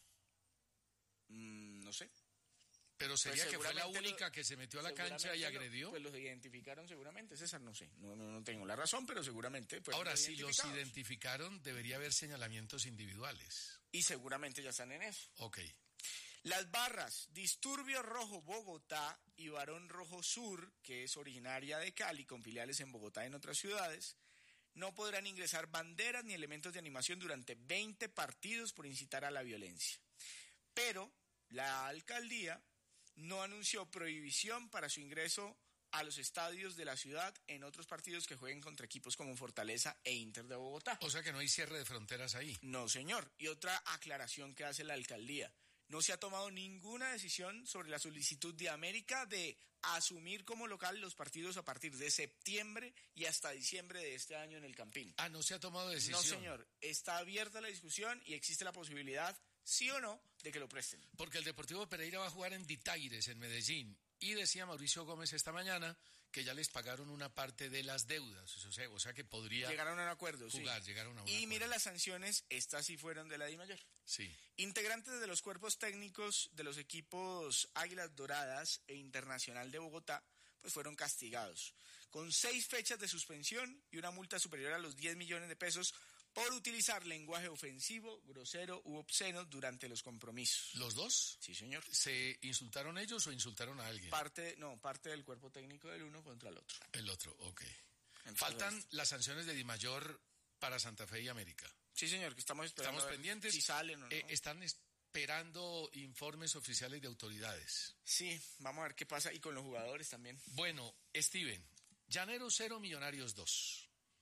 Mm, no sé. Pero sería pues que fue la lo, única que se metió a la cancha y agredió. Lo, pues los identificaron seguramente, César, no sé. No, no, no tengo la razón, pero seguramente. Ahora, si los identificaron, debería haber señalamientos individuales. Y seguramente ya están en eso. Ok. Las barras Disturbio Rojo Bogotá y Barón Rojo Sur, que es originaria de Cali, con filiales en Bogotá y en otras ciudades, no podrán ingresar banderas ni elementos de animación durante veinte partidos por incitar a la violencia. Pero la alcaldía no anunció prohibición para su ingreso a los estadios de la ciudad en otros partidos que jueguen contra equipos como Fortaleza e Inter de Bogotá. O sea que no hay cierre de fronteras ahí. No, señor. Y otra aclaración que hace la alcaldía. No se ha tomado ninguna decisión sobre la solicitud de América de asumir como local los partidos a partir de septiembre y hasta diciembre de este año en el Campín. Ah, no se ha tomado decisión. No, señor. Está abierta la discusión y existe la posibilidad, sí o no, de que lo presten. Porque el Deportivo Pereira va a jugar en Ditaires, en Medellín. Y decía Mauricio Gómez esta mañana que ya les pagaron una parte de las deudas. O sea, o sea que podría llegaron a un acuerdo, jugar, sí. llegaron a un y acuerdo. mira las sanciones, estas sí fueron de la DIMAYOR. Sí. Integrantes de los cuerpos técnicos de los equipos Águilas Doradas e Internacional de Bogotá pues fueron castigados con seis fechas de suspensión y una multa superior a los diez millones de pesos por utilizar lenguaje ofensivo, grosero u obsceno durante los compromisos. ¿Los dos? Sí, señor. ¿Se insultaron ellos o insultaron a alguien? Parte, no, parte del cuerpo técnico del uno contra el otro. El otro, ok. Entonces, faltan las sanciones de DIMAYOR para Santa Fe y América. Sí, señor, que estamos esperando. Estamos pendientes. Si salen o no. Eh, están esperando informes oficiales de autoridades. Sí, vamos a ver qué pasa y con los jugadores también. Bueno, Steven, Llaneros cero, Millonarios dos.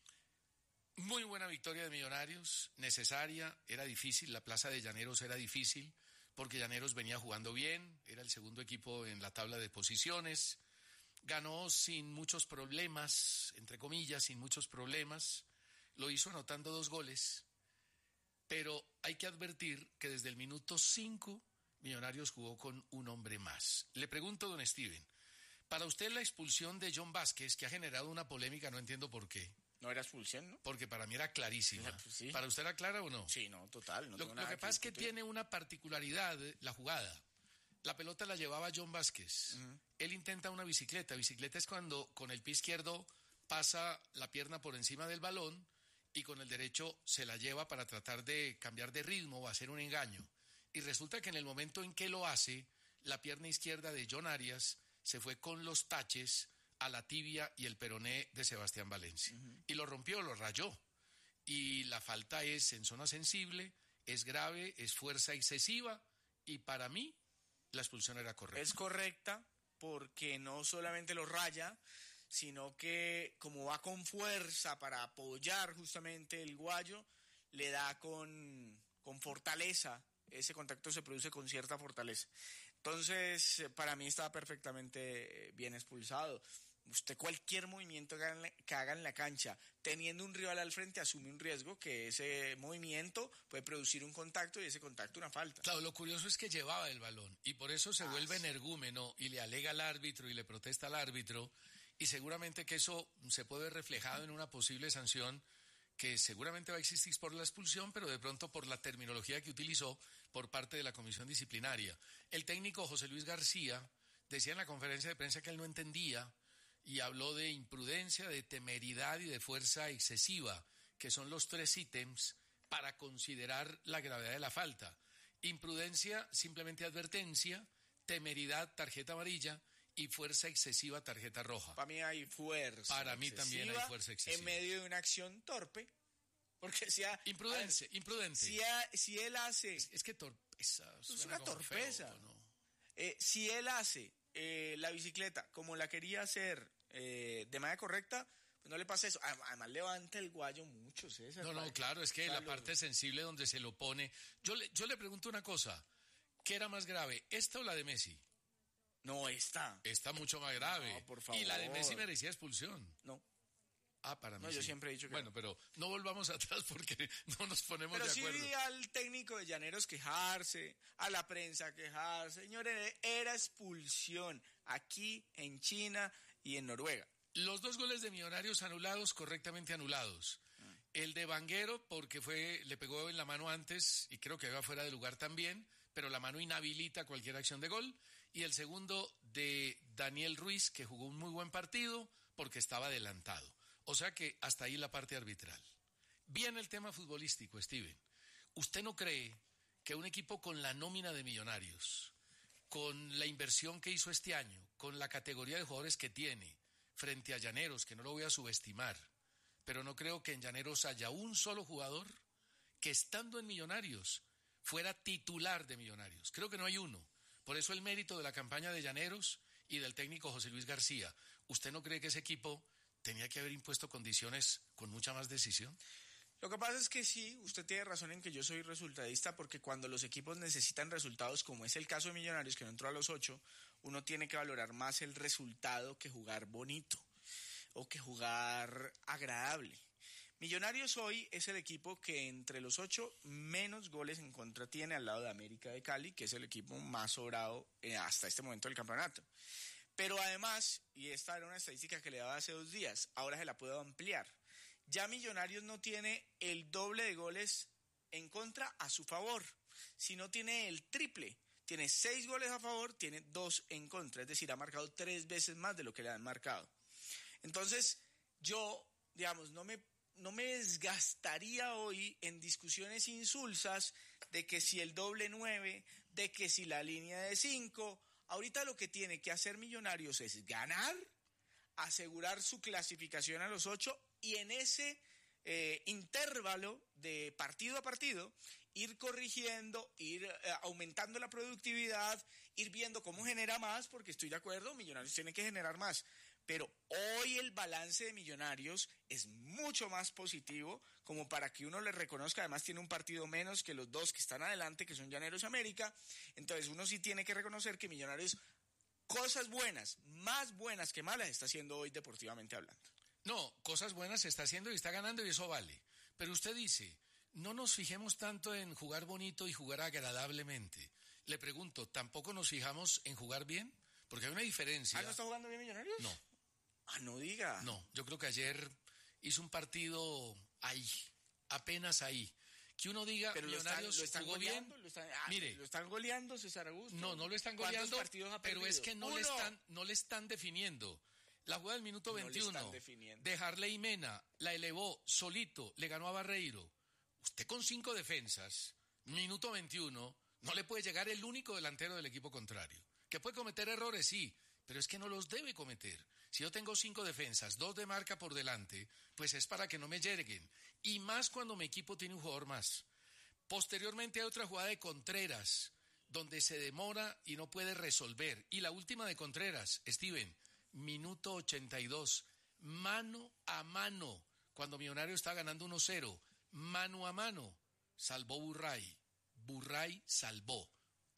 Muy buena victoria de Millonarios, necesaria, era difícil, la plaza de Llaneros era difícil, porque Llaneros venía jugando bien, era el segundo equipo en la tabla de posiciones, ganó sin muchos problemas, entre comillas, sin muchos problemas, lo hizo anotando dos goles, pero hay que advertir que desde el minuto cinco Millonarios jugó con un hombre más. Le pregunto, don Steven, para usted la expulsión de John Vázquez, que ha generado una polémica, no entiendo por qué. No era expulsión, ¿no? Porque para mí era clarísima. Pues sí. ¿Para usted era clara o no? Sí, no, total. No lo, lo que pasa es que tiene una particularidad la jugada. La pelota la llevaba John Vázquez. Uh-huh. Él intenta una bicicleta. Bicicleta es cuando con el pie izquierdo pasa la pierna por encima del balón y con el derecho se la lleva para tratar de cambiar de ritmo o hacer un engaño. Y resulta que en el momento en que lo hace, la pierna izquierda de John Arias se fue con los taches a la tibia y el peroné de Sebastián Valencia. Uh-huh. Y lo rompió, lo rayó. Y la falta es en zona sensible, es grave, es fuerza excesiva, y para mí la expulsión era correcta. Es correcta porque no solamente lo raya, sino que como va con fuerza para apoyar justamente el guayo, le da con, con fortaleza, ese contacto se produce con cierta fortaleza. Entonces, para mí estaba perfectamente bien expulsado. usted cualquier movimiento que haga, en la, que haga en la cancha, teniendo un rival al frente, asume un riesgo que ese movimiento puede producir un contacto y ese contacto una falta. Claro, lo curioso es que llevaba el balón y por eso se ah, vuelve sí. energúmeno y le alega al árbitro y le protesta al árbitro y seguramente que eso se puede ver reflejado en una posible sanción que seguramente va a existir por la expulsión, pero de pronto por la terminología que utilizó por parte de la comisión disciplinaria. El técnico José Luis García decía en la conferencia de prensa que él no entendía y habló de imprudencia, de temeridad y de fuerza excesiva, que son los tres ítems para considerar la gravedad de la falta. Imprudencia, simplemente advertencia, temeridad, tarjeta amarilla, y fuerza excesiva, tarjeta roja. Para mí hay fuerza Para mí también hay fuerza excesiva. En medio de una acción torpe, porque si ha, Imprudente, ver, imprudente. Si, ha, si él hace... Es, es que torpeza. Es una torpeza. Feo, ¿no? eh, si él hace eh, la bicicleta como la quería hacer eh, de manera correcta, pues no le pasa eso. Además levanta el guayo mucho, César. No, no, para, claro, es que la parte sensible donde se lo pone... Yo le, yo le pregunto una cosa, ¿qué era más grave, esta o la de Messi? No, esta. Esta mucho más grave. No, por favor. Y la de Messi merecía expulsión. No. Ah, para mí No, yo sí. siempre he dicho que Bueno, no. pero no volvamos atrás porque no nos ponemos pero de sí acuerdo. Pero sí vi al técnico de Llaneros quejarse, a la prensa quejarse. Señores, era expulsión aquí, en China y en Noruega. Los dos goles de Millonarios anulados, correctamente anulados. Ah. El de Vanguero, porque fue le pegó en la mano antes y creo que iba fuera de lugar también, pero la mano inhabilita cualquier acción de gol. Y el segundo de Daniel Ruiz, que jugó un muy buen partido porque estaba adelantado. O sea que hasta ahí la parte arbitral. Bien el tema futbolístico, Steven. ¿Usted no cree que un equipo con la nómina de Millonarios, con la inversión que hizo este año, con la categoría de jugadores que tiene, frente a Llaneros, que no lo voy a subestimar, pero no creo que en Llaneros haya un solo jugador que estando en Millonarios fuera titular de Millonarios? Creo que no hay uno. Por eso el mérito de la campaña de Llaneros y del técnico José Luis García. ¿Usted no cree que ese equipo tenía que haber impuesto condiciones con mucha más decisión? Lo que pasa es que sí, usted tiene razón en que yo soy resultadista, porque cuando los equipos necesitan resultados, como es el caso de Millonarios, que no entró a los ocho, uno tiene que valorar más el resultado que jugar bonito o que jugar agradable. Millonarios hoy es el equipo que entre los ocho menos goles en contra tiene al lado de América de Cali, que es el equipo más sobrado eh, hasta este momento del campeonato. Pero además, y esta era una estadística que le daba hace dos días, ahora se la puedo ampliar. Ya Millonarios no tiene el doble de goles en contra a su favor, sino tiene el triple. Tiene seis goles a favor, tiene dos en contra, es decir, ha marcado tres veces más de lo que le han marcado. Entonces, yo, digamos, no me... no me desgastaría hoy en discusiones insulsas de que si el doble nueve, de que si la línea de cinco. Ahorita lo que tiene que hacer Millonarios es ganar, asegurar su clasificación a los ocho y en ese eh, intervalo de partido a partido ir corrigiendo, ir eh, aumentando la productividad, ir viendo cómo genera más, porque estoy de acuerdo, Millonarios tiene que generar más. Pero hoy el balance de Millonarios es mucho más positivo, como para que uno le reconozca. Además tiene un partido menos que los dos que están adelante, que son Llaneros y América. Entonces uno sí tiene que reconocer que Millonarios, cosas buenas, más buenas que malas, está haciendo hoy deportivamente hablando. No, cosas buenas se está haciendo y está ganando y eso vale. Pero usted dice, no nos fijemos tanto en jugar bonito y jugar agradablemente. Le pregunto, ¿tampoco nos fijamos en jugar bien? Porque hay una diferencia. ¿Ah, no está jugando bien Millonarios? No. Ah, no diga. No, yo creo que ayer hizo un partido ahí, apenas ahí. Que uno diga, pero Millonarios lo están, lo están jugó goleando, bien. Lo están, ah, Mire, lo están goleando, César Augusto. No, no lo están goleando, pero es que no Uno. le están, no le están definiendo. La jugada del minuto veintiuno, no de Harley Mena, la elevó solito, le ganó a Barreiro. Usted con cinco defensas, minuto veintiuno, no le puede llegar el único delantero del equipo contrario. Que puede cometer errores, sí, pero es que no los debe cometer. Si yo tengo cinco defensas, dos de marca por delante, pues es para que no me lleguen. Y más cuando mi equipo tiene un jugador más. Posteriormente hay otra jugada de Contreras, donde se demora y no puede resolver. Y la última de Contreras, Steven, minuto ochenta y dos, mano a mano, cuando Millonario está ganando uno cero, mano a mano, salvó Burray. Burray salvó.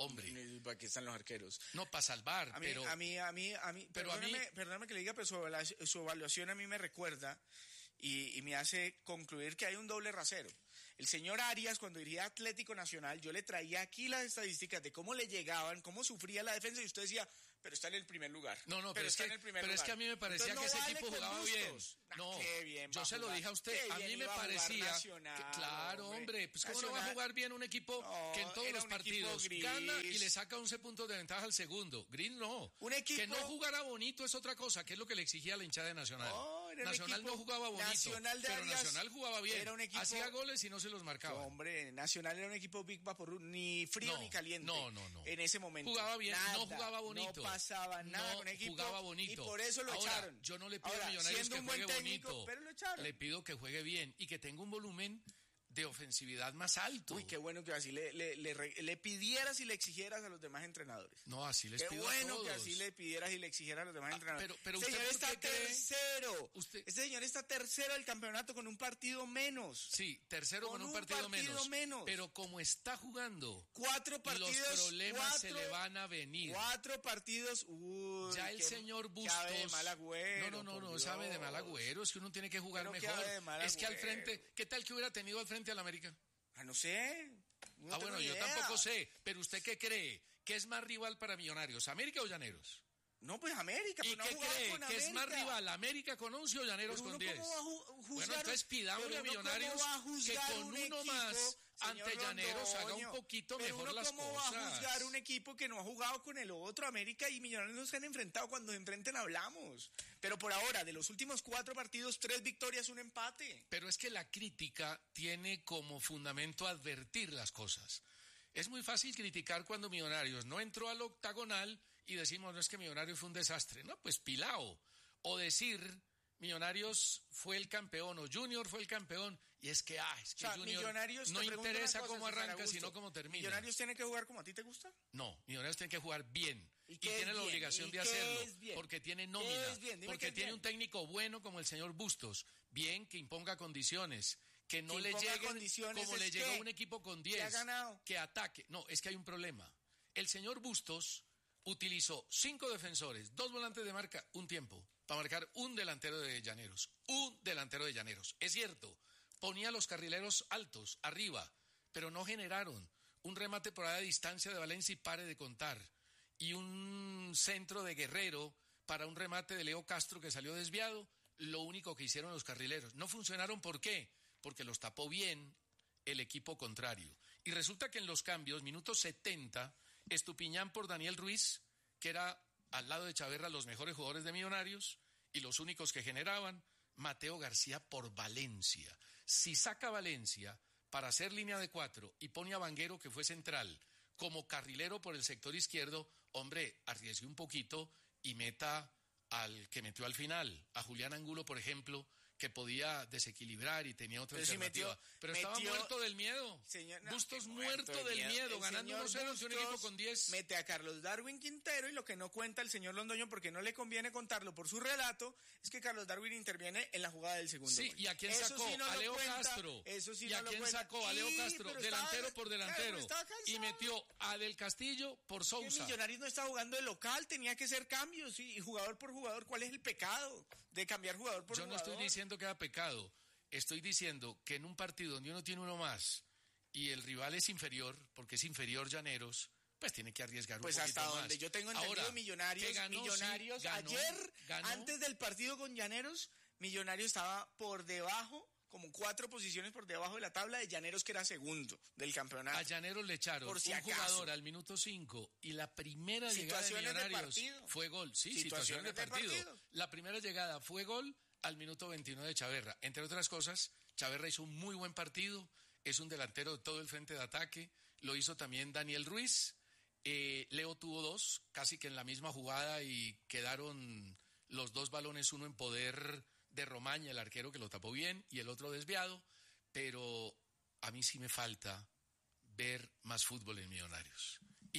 Hombre. ¿Para qué están los arqueros? No, para salvar, a mí, pero... A mí, a mí, a mí, pero perdóname, a mí... perdóname que le diga, pero su evaluación, su evaluación a mí me recuerda y, y me hace concluir que hay un doble rasero. El señor Arias, cuando dirigía Atlético Nacional, yo le traía aquí las estadísticas de cómo le llegaban, cómo sufría la defensa, y usted decía, pero está en el primer lugar. No, no, pero, pero, es, está que, en el primer pero lugar. es que a mí me parecía Entonces, que no ese vale equipo jugaba bien. No, no, bien yo se lo dije a usted, a mí me parecía... Que, claro, hombre, pues cómo no va a jugar bien un equipo no, que en todos los partidos gana y le saca once puntos de ventaja al segundo. Green no. Un equipo... Que no jugara bonito es otra cosa, que es lo que le exigía a la hinchada de Nacional. No, Nacional no jugaba bonito, Nacional de pero Arias Nacional jugaba bien. Era un equipo... Hacía goles y no se los marcaba. No, hombre, Nacional era un equipo Big Vaporru, ni frío no, ni caliente. No, no, no. En ese momento. Jugaba bien, nada, no jugaba bonito. No pasaba nada no con equipo. Jugaba bonito. Y por eso lo Ahora, echaron. Yo no le pido Ahora, a Millonarios que juegue técnico, bonito. Pero lo echaron. Le pido que juegue bien y que tenga un volumen de ofensividad más alto. Uy, qué bueno que así le, le, le, le pidieras y le exigieras a los demás entrenadores. No, así les qué pido bueno a todos. que así le pidieras y le exigieras a los demás ah, entrenadores. Pero, pero este usted señor está cree? tercero. Usted... Este señor está tercero del campeonato con un partido menos. Sí, tercero con, con un, partido, un partido menos, menos. Pero como está jugando, cuatro partidos, los problemas cuatro, se le van a venir. Cuatro partidos. Uy, ya el qué, señor Bustos. Sabe de mal agüero. No, no, no, no sabe de mal agüero. Es que uno tiene que jugar pero mejor. Es que al frente, ¿qué tal que hubiera tenido al frente al América? Ah, no sé. No ah, bueno, yo idea. tampoco sé. Pero ¿usted qué cree? ¿Qué es más rival para Millonarios, América o Llaneros? No, pues América. ¿Y no qué cree? ¿Que es más rival, América con once o Llaneros con diez? Bueno, entonces pidámosle a Millonarios que con uno equipo, más ante Llaneros haga un poquito pero mejor uno las cómo cosas. ¿Cómo va a juzgar un equipo que no ha jugado con el otro? América y Millonarios no se han enfrentado. Cuando se enfrenten hablamos. Pero por ahora, de los últimos cuatro partidos, tres victorias, un empate. Pero es que la crítica tiene como fundamento advertir las cosas. Es muy fácil criticar cuando Millonarios no entró al octagonal y decimos, no, es que Millonarios fue un desastre. No, pues pilao. O decir, Millonarios fue el campeón o Junior fue el campeón. Y es que, ah, es que o sea, Junior Millonarios no interesa cosa, cómo arranca, sino cómo termina. ¿Millonarios tiene que jugar como a ti te gusta? No, Millonarios tiene que jugar bien. Y, y tiene la bien? obligación ¿Y de hacerlo. Es porque tiene nómina. Porque tiene bien. un técnico bueno como el señor Bustos. Bien, que imponga condiciones. Que no que le lleguen como le llegó que, un equipo con diez. Que ataque. No, es que hay un problema. El señor Bustos utilizó cinco defensores, dos volantes de marca, un tiempo, para marcar un delantero de Llaneros. Un delantero de Llaneros. Es cierto, ponía los carrileros altos, arriba, pero no generaron un remate por ahí a distancia de Valencia y pare de contar. Y un centro de Guerrero para un remate de Leo Castro que salió desviado. Lo único que hicieron los carrileros. No funcionaron, ¿por qué? Porque los tapó bien el equipo contrario. Y resulta que en los cambios, minuto setenta, Estupiñán por Daniel Ruiz, que era al lado de Chaverra los mejores jugadores de Millonarios y los únicos que generaban, Mateo García por Valencia. Si saca Valencia para hacer línea de cuatro y pone a Vanguero, que fue central, como carrilero por el sector izquierdo, hombre, arriesgue un poquito y meta al que metió al final, a Julián Angulo, por ejemplo, que podía desequilibrar y tenía otra pero alternativa. Si metió, pero estaba metió, muerto del miedo. Señor, no, Bustos muerto, muerto del miedo, miedo ganando uno cero ante un equipo con diez. Mete a Carlos Darwin Quintero y lo que no cuenta el señor Londoño, porque no le conviene contarlo por su relato, es que Carlos Darwin interviene en la jugada del segundo Sí, gol. ¿y a quién eso sacó? Sí no a Leo cuenta, Castro. Eso sí ¿Y no a quién cuenta. sacó? A Leo sí, Castro, delantero estaba, por delantero. Claro, y metió a Del Castillo por Sousa. Millonarios no está jugando de local, tenía que ser cambios, y jugador por jugador. ¿Cuál es el pecado de cambiar jugador por Yo jugador? Yo no estoy diciendo que era pecado. Estoy diciendo que en un partido donde uno tiene uno más y el rival es inferior, porque es inferior Llaneros, pues tiene que arriesgar pues un poquito más. Pues hasta donde yo tengo entendido, Ahora, Millonarios, ganó, Millonarios sí, ganó, ayer, ganó. antes del partido con Llaneros, Millonarios estaba por debajo, como cuatro posiciones por debajo de la tabla de Llaneros, que era segundo del campeonato. A Llaneros le echaron por si un acaso. jugador al minuto cinco y la primera llegada de Millonarios de fue gol. Sí, situaciones, situaciones de, partido. de partido. La primera llegada fue gol al minuto veintiuno de Chaverra. Entre otras cosas, Chaverra hizo un muy buen partido, es un delantero de todo el frente de ataque, lo hizo también Daniel Ruiz, eh, Leo tuvo dos, casi que en la misma jugada, y quedaron los dos balones, uno en poder de Romaña, el arquero que lo tapó bien, y el otro desviado, pero a mí sí me falta ver más fútbol en Millonarios. Y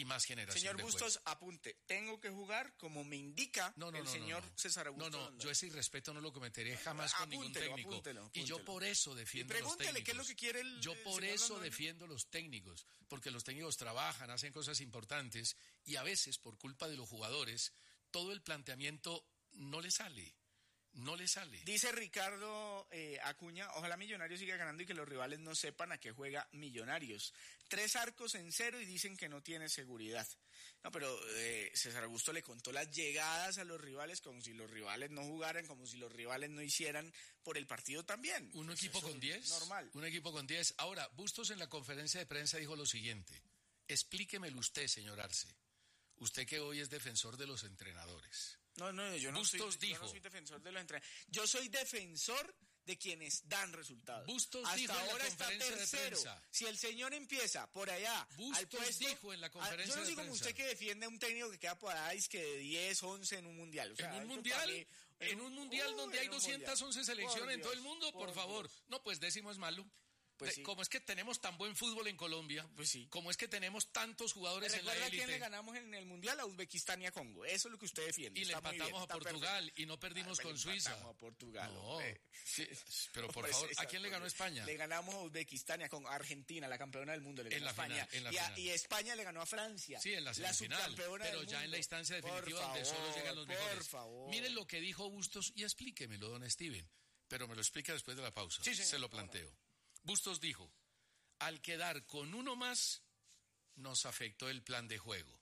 y más generación Señor de Bustos, juego. apunte, tengo que jugar como me indica no, no, el no, señor no, no. César Augusto. No, no, Londoño. yo ese irrespeto no lo cometeré jamás con Apúntelo, ningún técnico. apúntelo, apúntelo. Y yo por eso defiendo y los técnicos. pregúntele qué es lo que quiere el Yo el por señor eso Londoño. defiendo los técnicos, porque los técnicos trabajan, hacen cosas importantes y a veces por culpa de los jugadores todo el planteamiento no le sale. No le sale. Dice Ricardo eh, Acuña, ojalá Millonarios siga ganando y que los rivales no sepan a qué juega Millonarios. Tres arcos en cero y dicen que no tiene seguridad. No, pero eh, César Augusto le contó las llegadas a los rivales como si los rivales no jugaran, como si los rivales no hicieran por el partido también. ¿Un pues equipo con diez? Normal. Un equipo con diez. Ahora, Bustos en la conferencia de prensa dijo lo siguiente. Explíquemelo usted, señor Arce. Usted que hoy es defensor de los entrenadores. No, no, yo no, Bustos soy, dijo, yo no soy defensor de los entrenadores. Yo soy defensor de quienes dan resultados. Bustos Hasta dijo en la ahora está conferencia de tercero. prensa. Si el señor empieza por allá, Bustos al puesto, dijo en la conferencia yo no de soy como prensa. usted que defiende a un técnico que queda por ahí, es que de diez, once en un mundial. O sea, ¿En un eso mundial? para mí- ¿En un mundial Uy, donde hay en un doscientas once mundial. selecciones Por en todo el Dios, mundo? Por, por favor. Dios. No, pues décimo es malo. Pues De- sí. Como es que tenemos tan buen fútbol en Colombia, Pues sí. como es que tenemos tantos jugadores en la ¿Recuerda a quién le élite ganamos en el mundial? A Uzbekistán y a Congo. Eso es lo que usted defiende. y le Está muy bien, empatamos a está Portugal perfecto. y no perdimos Ah, con le Suiza. empatamos a Portugal. No, hombre. sí, pero por Hombre, favor, ¿a César, quién le ganó hombre. España? Le ganamos a Uzbekistán y a Congo. Argentina, la campeona del mundo, le ganó En la a España. final, en la y, a- final. y España le ganó a Francia. Sí, en la semifinal, subcampeona pero del ya en la mundo. instancia definitiva Por donde solo favor, llegan los por mejores. favor. Miren lo que dijo Bustos y explíquemelo, don Steven, pero me lo explica después de la pausa. Sí, señor. Se lo planteo. Bustos dijo, al quedar con uno más, nos afectó el plan de juego.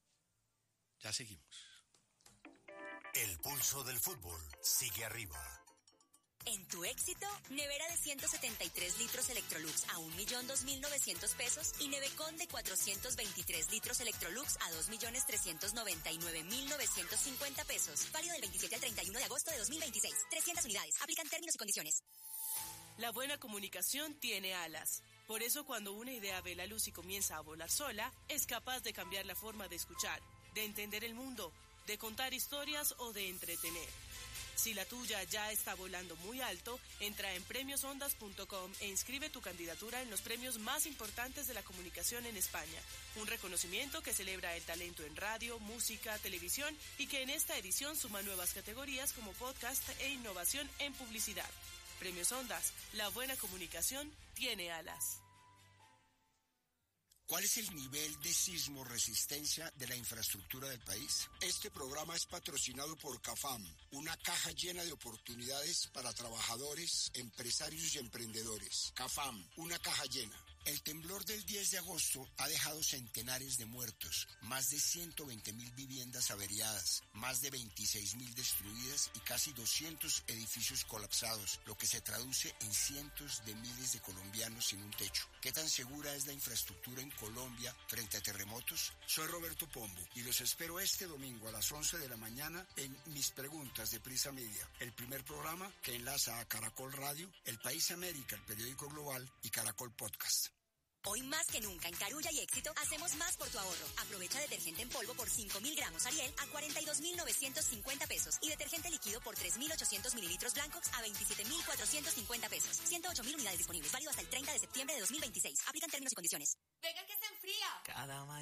Ya seguimos. El pulso del fútbol sigue arriba. En tu éxito, nevera de ciento setenta y tres litros Electrolux a un millón dos mil novecientos pesos y nevecón de cuatrocientos veintitrés litros Electrolux a dos millones trescientos noventa y nueve mil novecientos cincuenta pesos. Válido del veintisiete al treinta y uno de agosto de dos mil veintiséis. trescientas unidades. Aplican términos y condiciones. La buena comunicación tiene alas. Por eso cuando una idea ve la luz y comienza a volar sola, es capaz de cambiar la forma de escuchar, de entender el mundo, de contar historias o de entretener. Si la tuya ya está volando muy alto, entra en premios ondas punto com e inscribe tu candidatura en los premios más importantes de la comunicación en España. Un reconocimiento que celebra el talento en radio, música, televisión y que en esta edición suma nuevas categorías como podcast e innovación en publicidad. Premios Ondas, la buena comunicación tiene alas. ¿Cuál es el nivel de sismo resistencia de la infraestructura del país? Este programa es patrocinado por CAFAM, una caja llena de oportunidades para trabajadores, empresarios y emprendedores. CAFAM, una caja llena. El temblor del diez de agosto ha dejado centenares de muertos, más de ciento veinte mil viviendas averiadas, más de veintiséis mil destruidas y casi doscientos edificios colapsados, lo que se traduce en cientos de miles de colombianos sin un techo. ¿Qué tan segura es la infraestructura en Colombia frente a terremotos? Soy Roberto Pombo y los espero este domingo a las once de la mañana en Mis Preguntas de Prisa Media, el primer programa que enlaza a Caracol Radio, El País América, el periódico global y Caracol Podcast. Hoy más que nunca en Carulla y Éxito hacemos más por tu ahorro. Aprovecha detergente en polvo por cinco mil gramos Ariel a cuarenta y dos mil novecientos cincuenta pesos y detergente líquido por tres mil ochocientos mililitros Blancox a veintisiete mil cuatrocientos cincuenta pesos. ciento ocho mil unidades disponibles. Válido hasta el treinta de septiembre de dos mil veintiséis. Aplican términos y condiciones. Venga que se enfría. Cada mañana.